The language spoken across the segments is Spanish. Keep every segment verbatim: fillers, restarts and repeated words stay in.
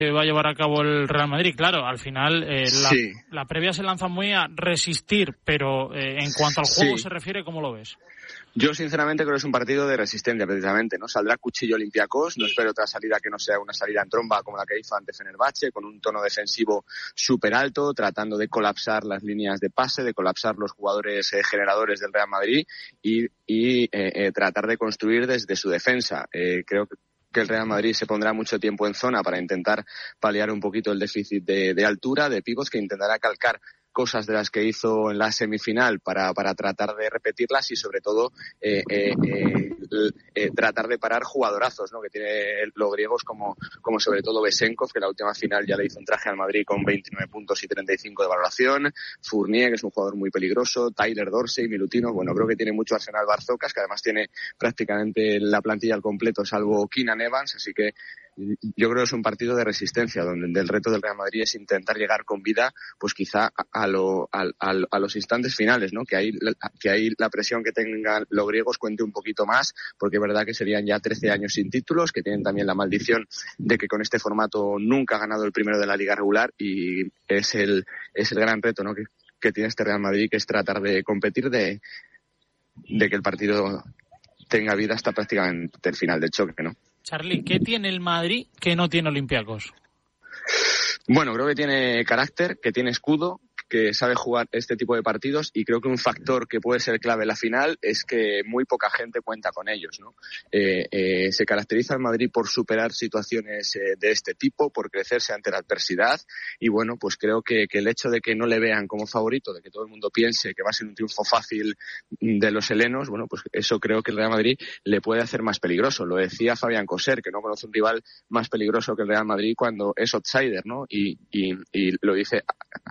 va a llevar a cabo el Real Madrid. Claro, al final eh, la, sí. la previa se lanza muy a resistir, pero eh, en cuanto al juego sí. se refiere, ¿cómo lo ves? Yo sinceramente creo que es un partido de resistencia precisamente, ¿no? Saldrá cuchillo Olympiacos, no espero otra salida que no sea una salida en tromba como la que hizo ante Fenerbahce, con un tono defensivo súper alto, tratando de colapsar las líneas de pase, de colapsar los jugadores eh, generadores del Real Madrid y, y eh, eh, tratar de construir desde su defensa. Eh, creo que que el Real Madrid se pondrá mucho tiempo en zona para intentar paliar un poquito el déficit de, de altura, de pívot, que intentará calcar cosas de las que hizo en la semifinal para, para tratar de repetirlas y sobre todo eh, eh, eh, eh, tratar de parar jugadorazos, ¿no? Que tiene los griegos como, como sobre todo Besenkov, que en la última final ya le hizo un traje al Madrid con veintinueve puntos y treinta y cinco de valoración, Fournier, que es un jugador muy peligroso, Tyler Dorsey, Milutino, bueno, creo que tiene mucho arsenal Barzocas, que además tiene prácticamente la plantilla al completo salvo Keenan Evans, así que yo creo que es un partido de resistencia donde el reto del Real Madrid es intentar llegar con vida pues quizá a, a, lo, a, a, a los instantes finales, ¿no? Que ahí, que ahí la presión que tengan los griegos cuente un poquito más, porque es verdad que serían ya trece años sin títulos, que tienen también la maldición de que con este formato nunca ha ganado el primero de la liga regular y es el, es el gran reto, ¿no? que, que tiene este Real Madrid, que es tratar de competir, de, de que el partido tenga vida hasta prácticamente el final del choque, ¿no? Charly, ¿qué tiene el Madrid que no tiene Olympiacos? Bueno, creo que tiene carácter, que tiene escudo, que sabe jugar este tipo de partidos y creo que un factor que puede ser clave en la final es que muy poca gente cuenta con ellos, ¿no? Eh, eh, se caracteriza el Madrid por superar situaciones eh, de este tipo, por crecerse ante la adversidad y bueno, pues creo que, que el hecho de que no le vean como favorito, de que todo el mundo piense que va a ser un triunfo fácil de los helenos, bueno, pues eso creo que el Real Madrid le puede hacer más peligroso. Lo decía Fabián Coser, que no conoce un rival más peligroso que el Real Madrid cuando es outsider, ¿no? Y, y, y lo dice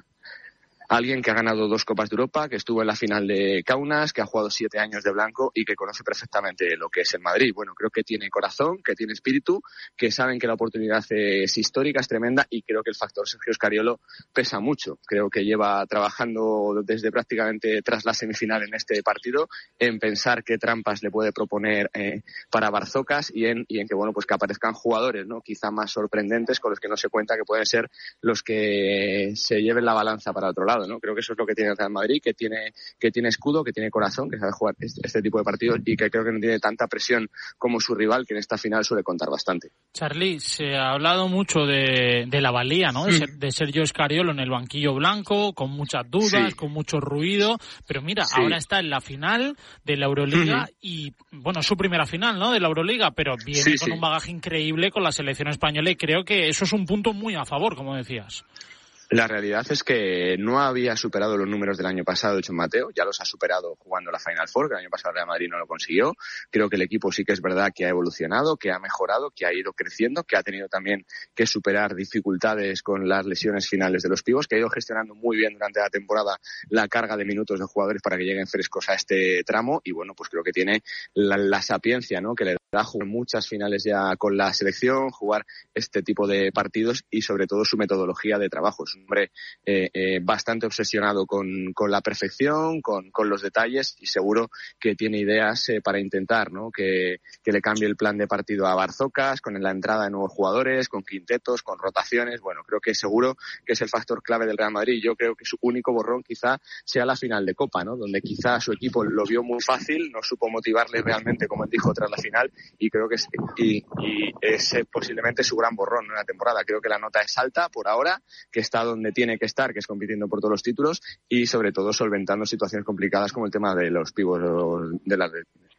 alguien que ha ganado dos Copas de Europa, que estuvo en la final de Kaunas, que ha jugado siete años de blanco y que conoce perfectamente lo que es el Madrid. Bueno, creo que tiene corazón, que tiene espíritu, que saben que la oportunidad es histórica, es tremenda y creo que el factor Sergio Scariolo pesa mucho. Creo que lleva trabajando desde prácticamente tras la semifinal en este partido en pensar qué trampas le puede proponer eh, para Barzocas y en, y en que, bueno, pues que aparezcan jugadores, ¿no? Quizá más sorprendentes con los que no se cuenta que pueden ser los que se lleven la balanza para otro lado, ¿no? Creo que eso es lo que tiene el Real Madrid, que tiene, que tiene escudo, que tiene corazón, que sabe jugar este, este tipo de partidos y que creo que no tiene tanta presión como su rival, que en esta final suele contar bastante. Charly, se ha hablado mucho de, de la valía, ¿no? De, ser, de Sergio Scariolo en el banquillo blanco, con muchas dudas, sí. con mucho ruido, pero mira, sí. ahora está en la final de la Euroliga uh-huh. y, bueno, su primera final, ¿no? De la Euroliga, pero viene sí, con sí. un bagaje increíble con la selección española y creo que eso es un punto muy a favor, como decías. La realidad es que no había superado los números del año pasado de Chon Mateo, ya los ha superado jugando la Final Four, que el año pasado el Real Madrid no lo consiguió. Creo que el equipo sí que es verdad que ha evolucionado, que ha mejorado, que ha ido creciendo, que ha tenido también que superar dificultades con las lesiones finales de los pibos, que ha ido gestionando muy bien durante la temporada la carga de minutos de jugadores para que lleguen frescos a este tramo y bueno, pues creo que tiene la, la sapiencia, ¿no? Que le da jugar muchas finales ya con la selección, jugar este tipo de partidos y sobre todo su metodología de trabajo. Es un hombre eh, eh, bastante obsesionado con, con la perfección, con, con los detalles y seguro que tiene ideas eh, para intentar, ¿no? Que, que le cambie el plan de partido a Barzocas, con la entrada de nuevos jugadores, con quintetos, con rotaciones. Bueno, creo que seguro que es el factor clave del Real Madrid. Yo creo que su único borrón quizá sea la final de Copa, ¿no? Donde quizá su equipo lo vio muy fácil, no supo motivarle realmente, como él dijo, tras la final y creo que es, y, y es posiblemente su gran borrón en la temporada. Creo que la nota es alta por ahora, que está donde tiene que estar, que es compitiendo por todos los títulos y sobre todo solventando situaciones complicadas como el tema de los pibos de las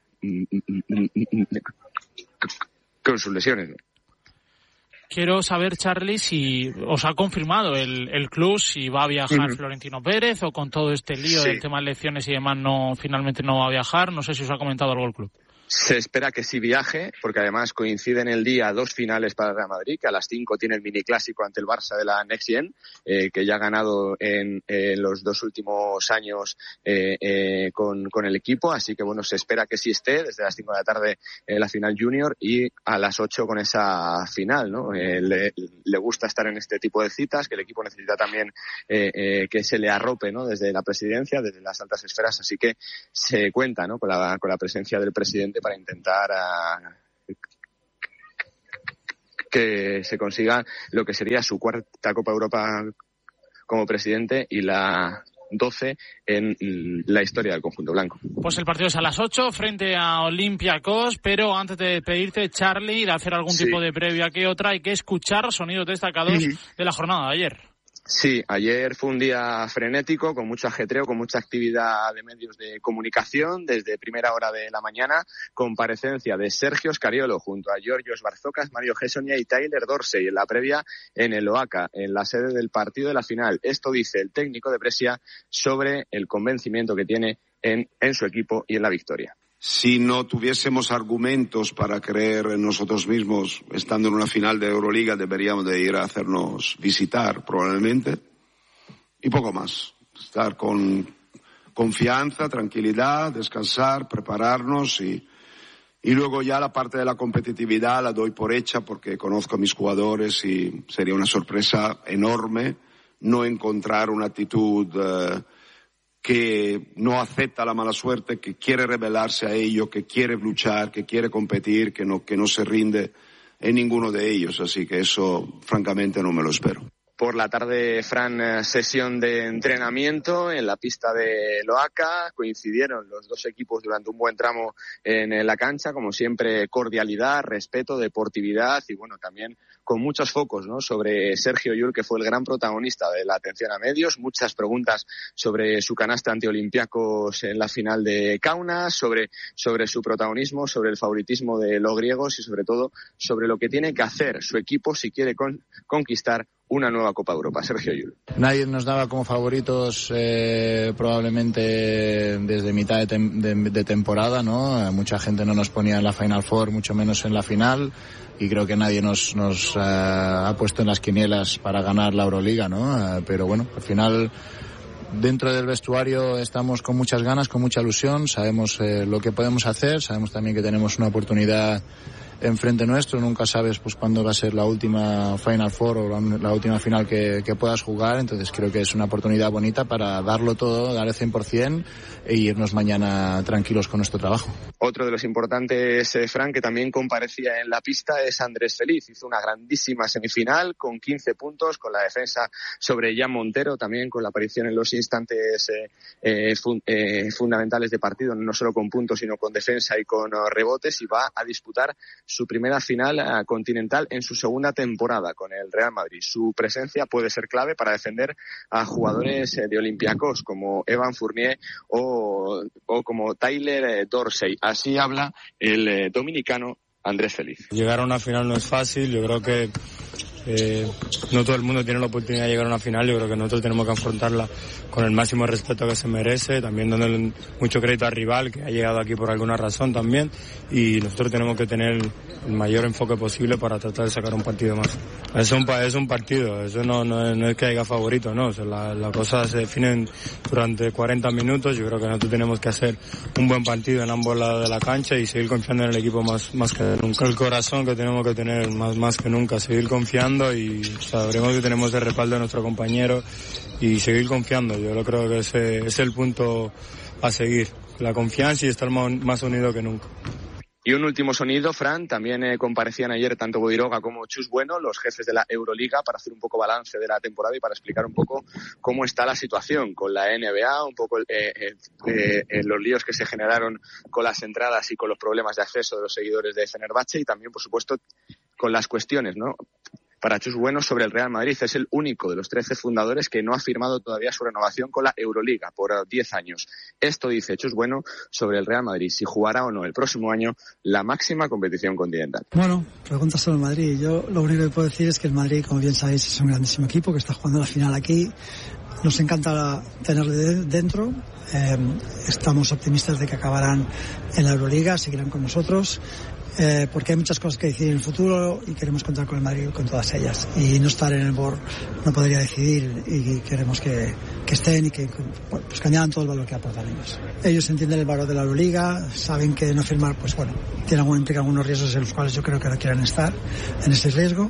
con sus lesiones. Quiero saber, Charly, si os ha confirmado el, el club, si va a viajar uh-huh. Florentino Pérez o con todo este lío sí. del tema de elecciones y demás no finalmente no va a viajar. No sé si os ha comentado algo el club. Se espera que sí viaje, porque además coincide en el día dos finales para el Real Madrid, que a las cinco tiene el mini clásico ante el Barça de la Next Gen, eh, que ya ha ganado en eh, los dos últimos años eh, eh, con, con el equipo, así que bueno, se espera que sí esté desde las cinco de la tarde en la final junior y a las ocho con esa final, ¿no? Eh, le, le gusta estar en este tipo de citas, que el equipo necesita también eh, eh, que se le arrope, ¿no? Desde la presidencia, desde las altas esferas, así que se cuenta, ¿no? Con la, con la presencia del presidente para intentar uh, que se consiga lo que sería su cuarta Copa Europa como presidente y la doce en la historia del conjunto blanco. Pues el partido es a las ocho frente a Olympiacos, pero antes de pedirte, Charlie, de hacer algún sí. tipo de previa que otra, hay que escuchar sonidos destacados sí. de la jornada de ayer. Sí, ayer fue un día frenético, con mucho ajetreo, con mucha actividad de medios de comunicación. Desde primera hora de la mañana, comparecencia de Sergio Scariolo junto a Georgios Barzocas, Mario Hessonia y Tyler Dorsey en la previa en el Oaca, en la sede del partido de la final. Esto dice el técnico de Brescia sobre el convencimiento que tiene en, en su equipo y en la victoria. Si no tuviésemos argumentos para creer en nosotros mismos, estando en una final de Euroliga, deberíamos de ir a hacernos visitar, probablemente. Y poco más. Estar con confianza, tranquilidad, descansar, prepararnos y, y luego ya la parte de la competitividad la doy por hecha porque conozco a mis jugadores y sería una sorpresa enorme no encontrar una actitud uh, que no acepta la mala suerte, que quiere rebelarse a ello, que quiere luchar, que quiere competir, que no, que no se rinde en ninguno de ellos. Así que eso, francamente, no me lo espero. Por la tarde, Fran, sesión de entrenamiento en la pista de Loaca. Coincidieron los dos equipos durante un buen tramo en la cancha. Como siempre, cordialidad, respeto, deportividad y, bueno, también con muchos focos, ¿no?, sobre Sergio Llull, que fue el gran protagonista de la atención a medios. Muchas preguntas sobre su canasta ante Olympiacos en la final de Kaunas, sobre, sobre su protagonismo, sobre el favoritismo de los griegos y, sobre todo, sobre lo que tiene que hacer su equipo si quiere con, conquistar una nueva Copa Europa. Sergio Llull. Nadie nos daba como favoritos eh, probablemente desde mitad de, tem- de, de temporada, ¿no? Mucha gente no nos ponía en la Final Four, mucho menos en la final, y creo que nadie nos, nos uh, ha puesto en las quinielas para ganar la Euroliga, ¿no? Uh, pero bueno, al final, dentro del vestuario estamos con muchas ganas, con mucha ilusión, sabemos eh, lo que podemos hacer, sabemos también que tenemos una oportunidad enfrente nuestro, nunca sabes pues cuándo va a ser la última Final Four o la, la última final que, que puedas jugar, entonces creo que es una oportunidad bonita para darlo todo, dar el cien por ciento e irnos mañana tranquilos con nuestro trabajo. Otro de los importantes, eh, Fran, que también comparecía en la pista es Andrés Feliz. Hizo una grandísima semifinal con quince puntos, con la defensa sobre Jan Montero, también con la aparición en los instantes eh, eh, fun- eh, fundamentales de partido, no solo con puntos sino con defensa y con uh, rebotes, y va a disputar su primera final uh, continental en su segunda temporada con el Real Madrid. Su presencia puede ser clave para defender a jugadores eh, de Olympiacos como Evan Fournier o, o como Tyler eh, Dorsey. Así habla el eh, dominicano Andrés Feliz. Llegar a una final no es fácil, yo creo que eh, no todo el mundo tiene la oportunidad de llegar a una final, yo creo que nosotros tenemos que afrontarla con el máximo respeto que se merece, también dándole mucho crédito al rival que ha llegado aquí por alguna razón también, y nosotros tenemos que tener el mayor enfoque posible para tratar de sacar un partido más. Es un, es un partido, eso no, no, no es que haya favorito, no, o sea, la, la cosa se define durante cuarenta minutos, yo creo que nosotros tenemos que hacer un buen partido en ambos lados de la cancha y seguir confiando en el equipo más, más que nunca. El corazón que tenemos que tener más, más que nunca, seguir confiando y sabremos que tenemos el respaldo de nuestro compañero y seguir confiando. Yo lo creo que ese es el punto a seguir, la confianza y estar más unido que nunca. Y un último sonido, Fran, también eh, comparecían ayer tanto Bodiroga como Chus Bueno, los jefes de la Euroliga, para hacer un poco balance de la temporada y para explicar un poco cómo está la situación con la N B A, un poco eh, eh, eh, los líos que se generaron con las entradas y con los problemas de acceso de los seguidores de Fenerbahce, y también, por supuesto, con las cuestiones, ¿no?, para Chus Bueno sobre el Real Madrid. Es el único de los trece fundadores que no ha firmado todavía su renovación con la Euroliga por diez años. Esto dice Chus Bueno sobre el Real Madrid, si jugará o no el próximo año la máxima competición continental. Bueno, preguntas sobre el Madrid. Yo lo único que puedo decir es que el Madrid, como bien sabéis, es un grandísimo equipo que está jugando la final aquí. Nos encanta tenerle dentro. Eh, estamos optimistas de que acabarán en la Euroliga, seguirán con nosotros. Eh, porque hay muchas cosas que decidir en el futuro y queremos contar con el Madrid con todas ellas, y no estar en el board no podría decidir, y queremos que, que estén y que pues, que añadan todo el valor que aportan ellos. Ellos entienden el valor de la Euroliga, saben que no firmar pues bueno, tiene algún, implica algunos riesgos en los cuales yo creo que no quieren estar en ese riesgo,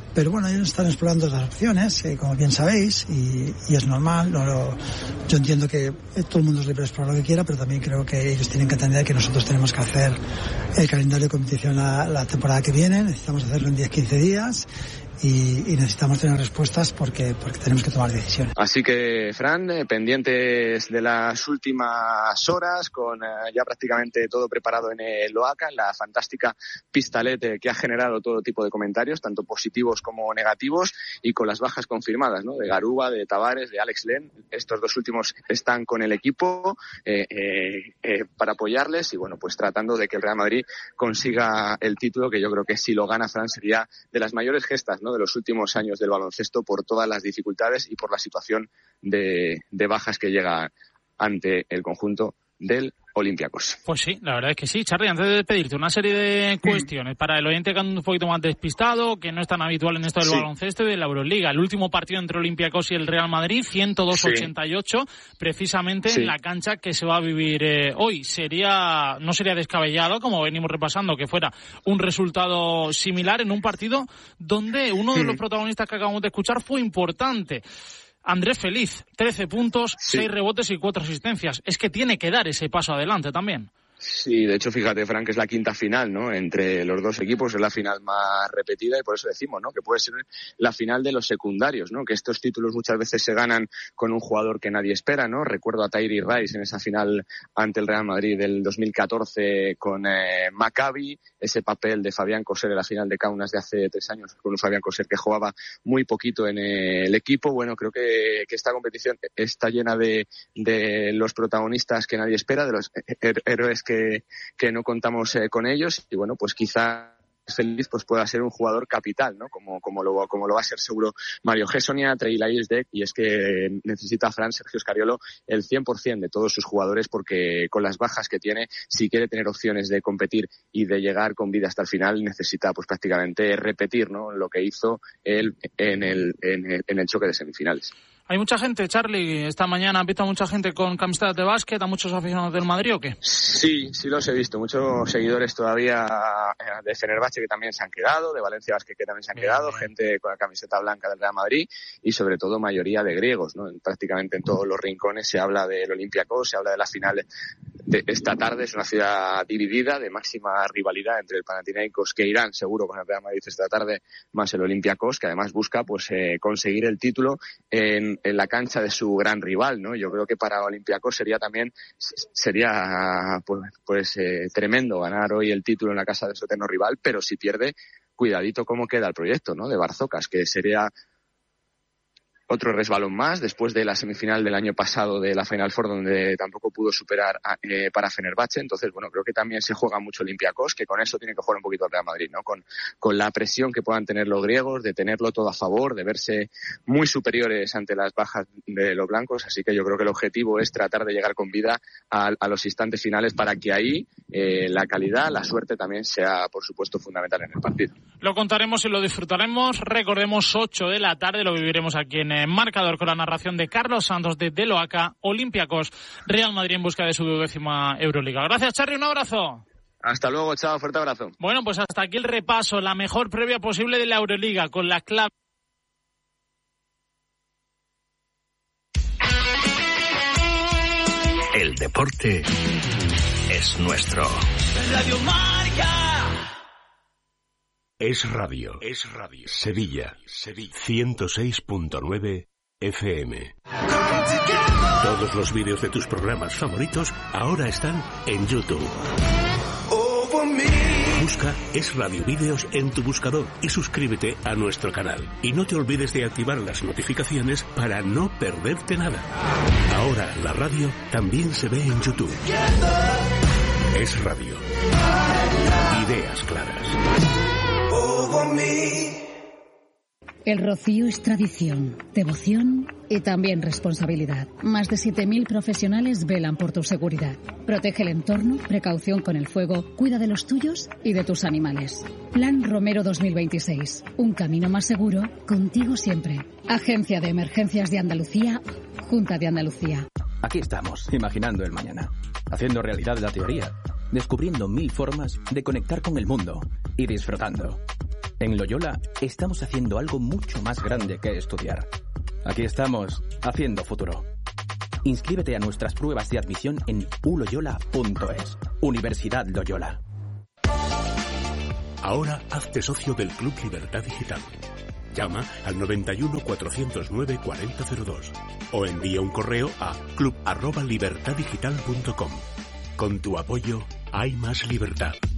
pero bueno, ellos están explorando las opciones, eh, como bien sabéis, y, y es normal. No, no, yo entiendo que todo el mundo es libre de explorar lo que quiera, pero también creo que ellos tienen que entender que nosotros tenemos que hacer el calendario de competición la, la temporada que viene, necesitamos hacerlo en diez a quince días. Y, y necesitamos tener respuestas porque, porque tenemos que tomar decisiones. Así que, Fran, eh, pendientes de las últimas horas, con eh, ya prácticamente todo preparado en el Oaca, en la fantástica Pistalet que ha generado todo tipo de comentarios, tanto positivos como negativos, y con las bajas confirmadas, ¿no? De Garuba, de Tavares, de Alex Len. Estos dos últimos están con el equipo eh, eh, eh, para apoyarles y, bueno, pues tratando de que el Real Madrid consiga el título, que yo creo que si lo gana Fran sería de las mayores gestas, ¿no?, de los últimos años del baloncesto, por todas las dificultades y por la situación de, de bajas que llega ante el conjunto del Olympiacos. Pues sí, la verdad es que sí. Charly, antes de pedirte una serie de cuestiones mm. para el oyente que anda un poquito más despistado, que no es tan habitual en esto del sí. baloncesto y de la Euroliga. El último partido entre Olympiacos y el Real Madrid, ciento dos a ochenta y ocho, sí. precisamente sí. en la cancha que se va a vivir eh, hoy. Sería, no sería descabellado, como venimos repasando, que fuera un resultado similar en un partido donde uno de los mm. protagonistas que acabamos de escuchar fue importante. Andrés Feliz, trece puntos, sí. seis rebotes y cuatro asistencias. Es que tiene que dar ese paso adelante también. Sí, de hecho, fíjate, Frank, que es la quinta final, ¿no?, entre los dos equipos, es la final más repetida y por eso decimos, ¿no?, que puede ser la final de los secundarios, ¿no?, que estos títulos muchas veces se ganan con un jugador que nadie espera, ¿no? Recuerdo a Tyree Rice en esa final ante el Real Madrid del dos mil catorce con eh, Maccabi, ese papel de Fabián Coser en la final de Kaunas de hace tres años, con un Fabián Coser que jugaba muy poquito en el equipo. Bueno, creo que, que esta competición está llena de, de los protagonistas que nadie espera, de los her- héroes que, que no contamos eh, con ellos, y bueno, pues quizá Feliz pues pueda ser un jugador capital, ¿no? Como, como lo, como lo va a ser seguro Mario Gessonia, Trey Lyles-Deck, y es que necesita Fran Sergio Scariolo el cien por ciento de todos sus jugadores, porque con las bajas que tiene, si quiere tener opciones de competir y de llegar con vida hasta el final, necesita pues prácticamente repetir, ¿no?, lo que hizo él en el, en el, en el choque de semifinales. Hay mucha gente, Charly, esta mañana, ¿has visto a mucha gente con camisetas de básquet, a muchos aficionados del Madrid o qué? Sí, sí los he visto, muchos seguidores todavía de Fenerbahce que también se han quedado, de Valencia Basket que también se han bien, quedado, bien. Gente con la camiseta blanca del Real Madrid y sobre todo mayoría de griegos, ¿no? Prácticamente en todos los rincones se habla del Olympiacos, se habla de la final de esta tarde. Es una ciudad dividida, de máxima rivalidad entre el Panathinaikos, que irán seguro con el Real Madrid esta tarde, más el Olympiacos, que además busca pues eh, conseguir el título en en la cancha de su gran rival, ¿no? Yo creo que para Olympiacos sería también sería pues, pues eh, tremendo ganar hoy el título en la casa de su eterno rival, pero si pierde, cuidadito cómo queda el proyecto, ¿no?, de Barzocas, que sería otro resbalón más después de la semifinal del año pasado de la Final Four, donde tampoco pudo superar a, eh, para Fenerbahce. Entonces, bueno, creo que también se juega mucho Olympiacos, que con eso tiene que jugar un poquito el Real Madrid, ¿no? Con, con la presión que puedan tener los griegos, de tenerlo todo a favor, de verse muy superiores ante las bajas de los blancos. Así que yo creo que el objetivo es tratar de llegar con vida a, a los instantes finales para que ahí eh, la calidad, la suerte también sea, por supuesto, fundamental en el partido. Lo contaremos y lo disfrutaremos. Recordemos, ocho de la tarde, lo viviremos aquí en Marcador con la narración de Carlos Santos de Deloaca. Olympiacos, Real Madrid en busca de su duodécima Euroliga. Gracias, Charly, un abrazo. Hasta luego, chao, fuerte abrazo. Bueno, pues hasta aquí el repaso, la mejor previa posible de la Euroliga, con la clave. El deporte es nuestro. Radio Marca. Es radio. Es radio. Sevilla. Sevilla. ciento seis punto nueve F M. Todos los vídeos de tus programas favoritos ahora están en YouTube. Busca Es Radio Vídeos en tu buscador y suscríbete a nuestro canal. Y no te olvides de activar las notificaciones para no perderte nada. Ahora la radio también se ve en YouTube. Es Radio. Ideas claras. El rocío es tradición, devoción y también responsabilidad. Más de siete mil profesionales velan por tu seguridad. Protege el entorno, precaución con el fuego, cuida de los tuyos y de tus animales. Plan Romero dos mil veintiséis. Un camino más seguro, contigo siempre. Agencia de Emergencias de Andalucía, Junta de Andalucía. Aquí estamos, imaginando el mañana, haciendo realidad la teoría, descubriendo mil formas de conectar con el mundo y disfrutando. En Loyola estamos haciendo algo mucho más grande que estudiar. Aquí estamos, haciendo futuro. Inscríbete a nuestras pruebas de admisión en u loyola punto es. Universidad Loyola. Ahora hazte socio del Club Libertad Digital. Llama al noventa y uno, cuatrocientos nueve, cuarenta cero dos o envía un correo a club arroba libertad digital punto com. Con tu apoyo hay más libertad.